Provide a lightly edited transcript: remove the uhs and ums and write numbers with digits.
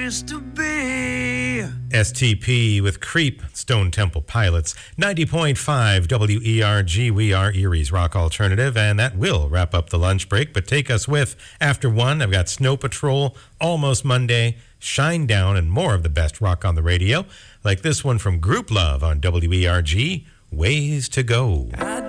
place to be. STP with Creep, Stone Temple Pilots, 90.5 WERG. We are Erie's Rock Alternative, and that will wrap up the lunch break. But take us with, after 1, I've got Snow Patrol, Almost Monday, Shine Down, and more of the best rock on the radio, like this one from Group Love on WERG, Ways to Go.